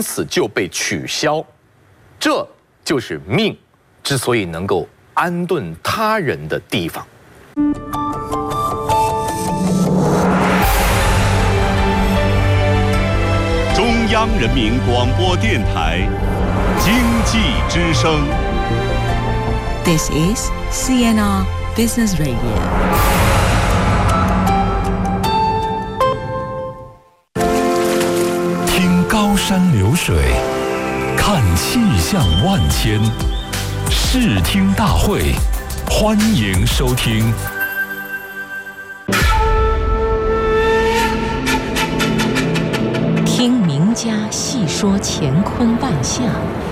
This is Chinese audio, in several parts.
因此就被取消。这就是命之所以能够安顿他人的地方。 中央人民广播电台经济之声。 This is CNR Business Radio. 听高山流水，看气象万千，视听大会，欢迎收听。 听名家细说乾坤万象，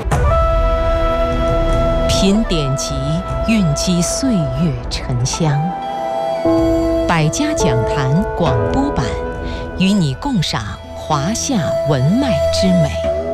品典籍，蕴积岁月沉香。百家讲坛广播版，与你共赏华夏文脉之美。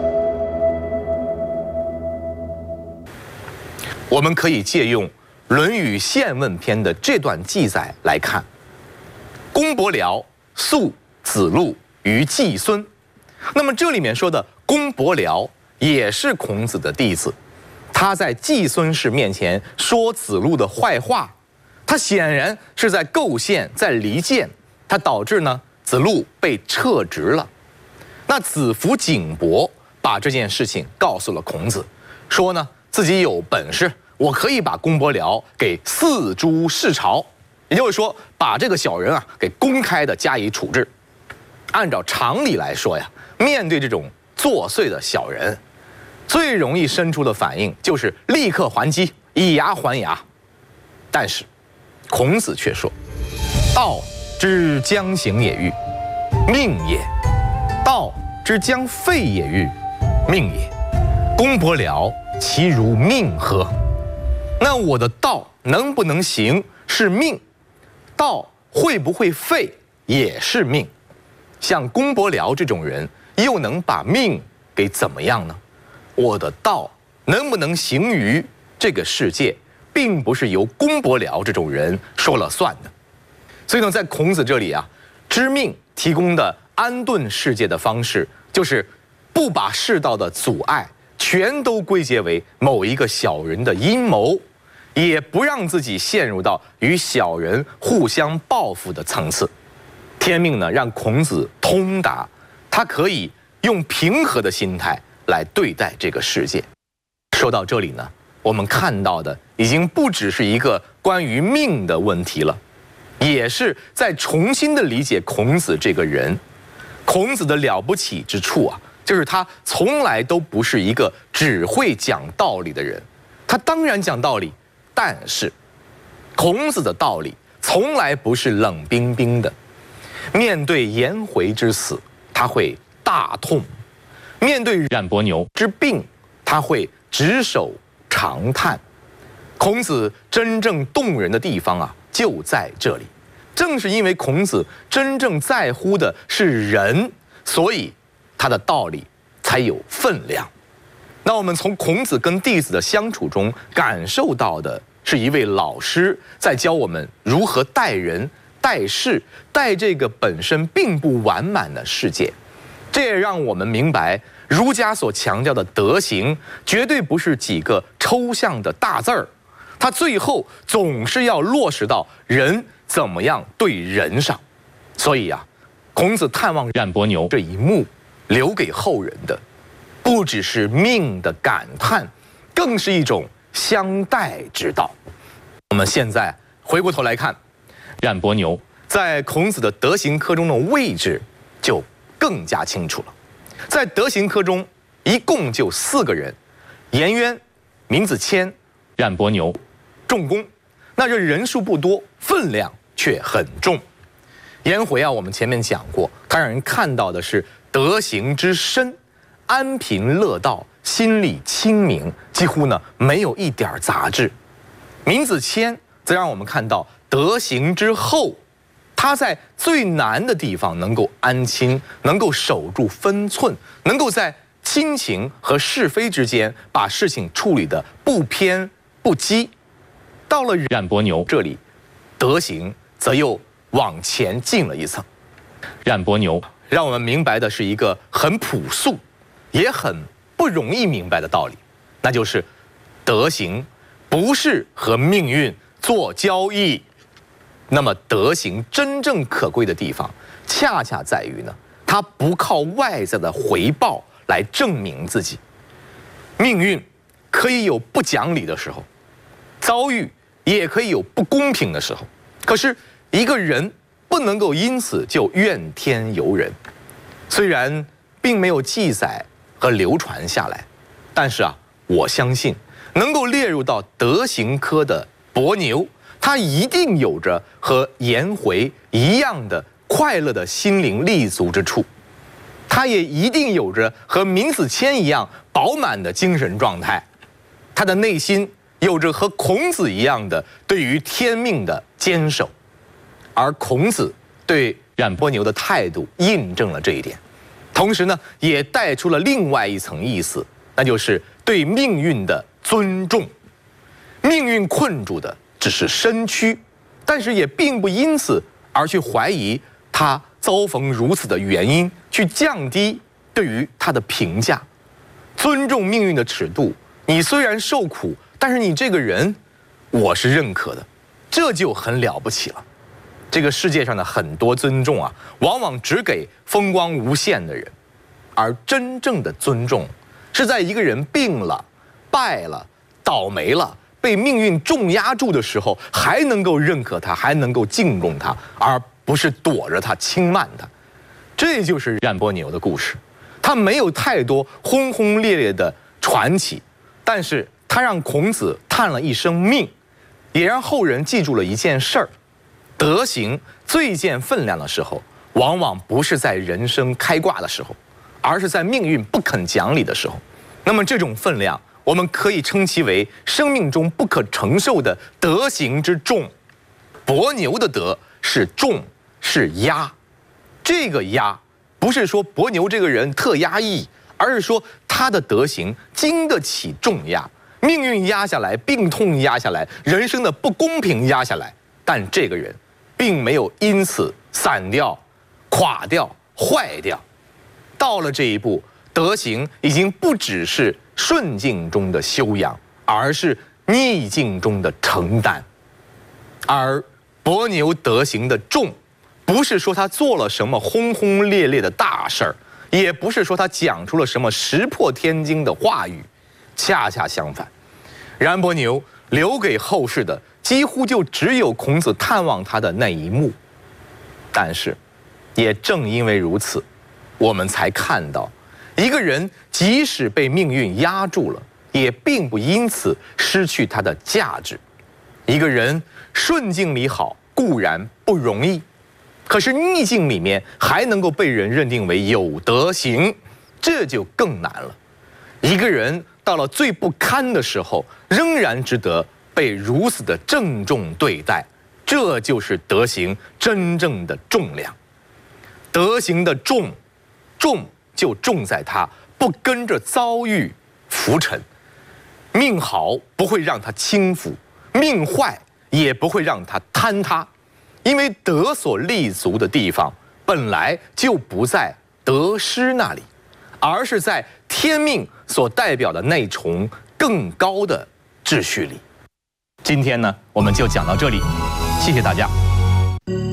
我们可以借用《论语宪问篇》的这段记载来看：公伯僚诉子路于季孙。那么这里面说的公伯僚也是孔子的弟子，他在季孙氏面前说子路的坏话，他显然是在构陷，在离间，他导致呢子路被撤职了。那子服景伯把这件事情告诉了孔子，说呢自己有本事，我可以把公伯僚给四诛弑朝，也就是说把这个小人给公开的加以处置。按照常理来说呀，面对这种作祟的小人，最容易生出的反应就是立刻还击，以牙还牙。但是孔子却说：道之将行也欲，命也；道之将废也欲，命也。公伯僚其如命何？那我的道能不能行是命，道会不会废也是命。像公伯僚这种人，又能把命给怎么样呢？我的道能不能行于这个世界，并不是由公伯僚这种人说了算的。所以呢，在孔子这里知命提供的安顿世界的方式，就是不把世道的阻碍全都归结为某一个小人的阴谋，也不让自己陷入到与小人互相报复的层次。天命呢，让孔子通达，他可以用平和的心态来对待这个世界。说到这里呢，我们看到的已经不只是一个关于命的问题了，也是在重新的理解孔子这个人。孔子的了不起之处就是他从来都不是一个只会讲道理的人。他当然讲道理，但是孔子的道理从来不是冷冰冰的。面对颜回之死，他会大痛；面对冉伯牛之病，他会执手长叹。孔子真正动人的地方就在这里。正是因为孔子真正在乎的是人，所以他的道理才有分量。那我们从孔子跟弟子的相处中感受到的是一位老师在教我们如何待人、待事、待这个本身并不完满的世界。这也让我们明白，儒家所强调的德行绝对不是几个抽象的大字儿，它最后总是要落实到人怎么样对人上。所以孔子探望冉伯牛这一幕，留给后人的不只是命的感叹，更是一种相待之道。我们现在回过头来看，冉伯牛在孔子的德行科中的位置就更加清楚了。在德行科中，一共就4个人：颜渊、闵子骞、冉伯牛、仲弓。那这人数不多，分量却很重。颜回我们前面讲过，他让人看到的是德行之深，安贫乐道，心理清明，几乎呢没有一点杂质。闵子骞则让我们看到德行之厚，他在最难的地方能够安亲，能够守住分寸，能够在亲情和是非之间把事情处理得不偏不激。到了冉伯牛这里，德行则又往前进了一层。冉伯牛让我们明白的是一个很朴素， 也很不容易明白的道理，那就是德行不是和命运做交易。那么德行真正可贵的地方，恰恰在于呢，它不靠外在的回报来证明自己。命运可以有不讲理的时候，遭遇也可以有不公平的时候，可是一个人不能够因此就怨天尤人。虽然并没有记载和流传下来，但是我相信能够列入到德行科的伯牛，他一定有着和颜回一样的快乐的心灵立足之处，他也一定有着和闵子骞一样饱满的精神状态，他的内心有着和孔子一样的对于天命的坚守，而孔子对冉伯牛的态度印证了这一点，同时呢，也带出了另外一层意思，那就是对命运的尊重。命运困住的只是身躯，但是也并不因此而去怀疑他遭逢如此的原因，去降低对于他的评价。尊重命运的尺度，你虽然受苦，但是你这个人，我是认可的，这就很了不起了。这个世界上的很多尊重往往只给风光无限的人，而真正的尊重，是在一个人病了、败了、倒霉了，被命运重压住的时候，还能够认可他，还能够敬重他，而不是躲着他、轻慢他。这就是冉伯牛的故事。他没有太多轰轰烈烈的传奇，但是他让孔子叹了一声命，也让后人记住了一件事儿：德行最见分量的时候，往往不是在人生开挂的时候，而是在命运不肯讲理的时候。那么这种分量，我们可以称其为生命中不可承受的德行之重。伯牛的德是重，是压。这个压不是说伯牛这个人特压抑，而是说他的德行经得起重压，命运压下来，病痛压下来，人生的不公平压下来，但这个人并没有因此散掉、垮掉、坏掉。到了这一步，德行已经不只是顺境中的修养，而是逆境中的承担。而伯牛德行的重，不是说他做了什么轰轰烈烈的大事儿，也不是说他讲出了什么石破天惊的话语，恰恰相反，冉伯牛留给后世的几乎就只有孔子探望他的那一幕。但是，也正因为如此，我们才看到，一个人即使被命运压住了，也并不因此失去他的价值。一个人顺境里好固然不容易，可是逆境里面还能够被人认定为有德行，这就更难了。一个人到了最不堪的时候，仍然值得被如此的郑重对待，这就是德行真正的重量。德行的重，重就重在他不跟着遭遇浮沉，命好不会让他轻浮，命坏也不会让他坍塌，因为德所立足的地方本来就不在得失那里，而是在天命所代表的那重更高的秩序里。今天呢，我们就讲到这里，谢谢大家。